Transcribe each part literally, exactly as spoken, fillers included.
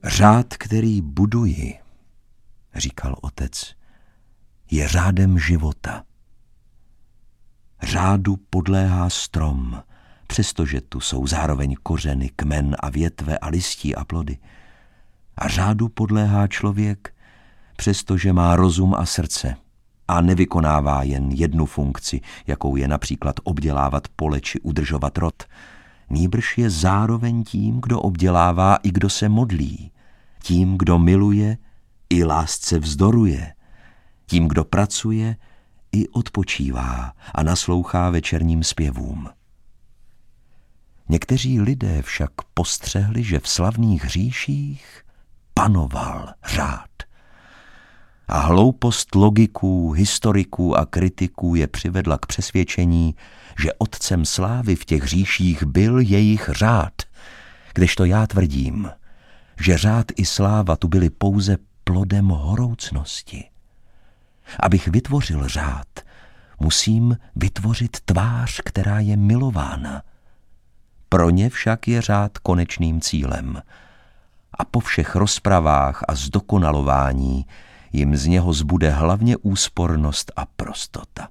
Řád, který buduji, říkal otec, je řádem života. Řádu podléhá strom, přestože tu jsou zároveň kořeny, kmen a větve a listí a plody. A řádu podléhá člověk, přestože má rozum a srdce a nevykonává jen jednu funkci, jakou je například obdělávat pole či udržovat rod. Nýbrž je zároveň tím, kdo obdělává i kdo se modlí, tím, kdo miluje i lásce vzdoruje, tím, kdo pracuje i odpočívá a naslouchá večerním zpěvům. Někteří lidé však postřehli, že v slavných říších panoval řád. A hloupost logiků, historiků a kritiků je přivedla k přesvědčení, že otcem slávy v těch říších byl jejich řád, kdežto já tvrdím, že řád i sláva tu byly pouze plodem horoucnosti. Abych vytvořil řád, musím vytvořit tvář, která je milována. Pro ně však je řád konečným cílem. A po všech rozpravách a zdokonalování jim z něho zbude hlavně úspornost a prostota.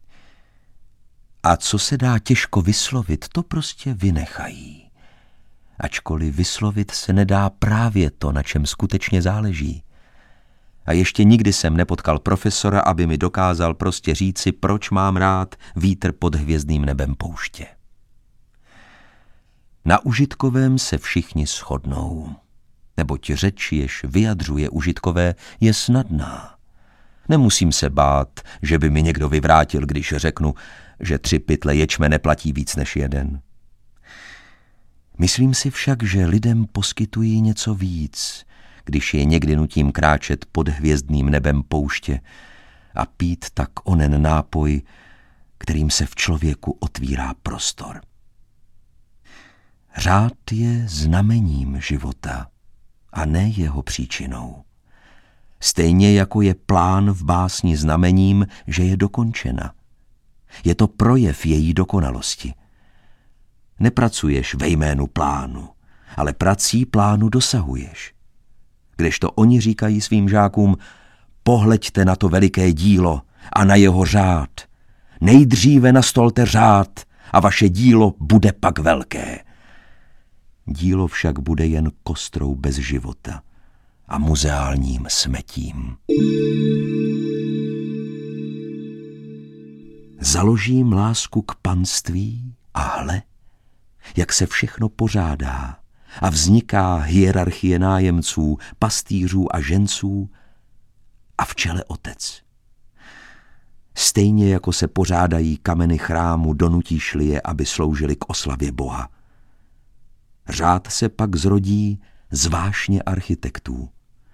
A co se dá těžko vyslovit, to prostě vynechají. Ačkoliv vyslovit se nedá právě to, na čem skutečně záleží. A ještě nikdy jsem nepotkal profesora, aby mi dokázal prostě říci, proč mám rád vítr pod hvězdným nebem pouště. Na užitkovém se všichni shodnou, neboť řeč, jež vyjadřuje užitkové, je snadná. Nemusím se bát, že by mi někdo vyvrátil, když řeknu, že tři pytle ječmene platí víc než jeden. Myslím si však, že lidem poskytují něco víc, když je někdy nutím kráčet pod hvězdným nebem pouště a pít tak onen nápoj, kterým se v člověku otvírá prostor. Řád je znamením života a ne jeho příčinou. Stejně jako je plán v básni znamením, že je dokončena. Je to projev její dokonalosti. Nepracuješ ve jménu plánu, ale prací plánu dosahuješ. Kdežto oni říkají svým žákům, pohleďte na to veliké dílo a na jeho řád. Nejdříve nastolte řád a vaše dílo bude pak velké. Dílo však bude jen kostrou bez života a muzeálním smetím. Založím lásku k panství a hle, jak se všechno pořádá a vzniká hierarchie nájemců, pastýřů a ženců a v čele otec. Stejně jako se pořádají kameny chrámu, donutíš-li je, aby sloužili k oslavě Boha. Řád se pak zrodí z vášně architektů.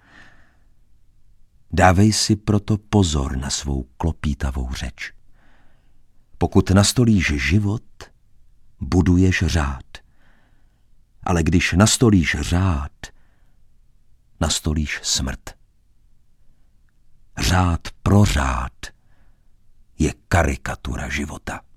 Dávej si proto pozor na svou klopítavou řeč. Pokud nastolíš život, buduješ řád. Ale když nastolíš řád, nastolíš smrt. Řád pro řád je karikatura života.